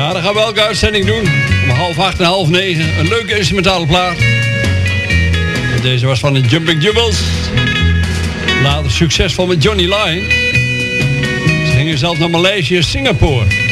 Ja, dan gaan we elke uitzending doen. Om 7:30 en 8:30. Een leuke instrumentale plaat. En deze was van de Jumping Jubels. Later succesvol met Johnny Lyon. Ze gingen zelfs naar Maleisië en Singapore.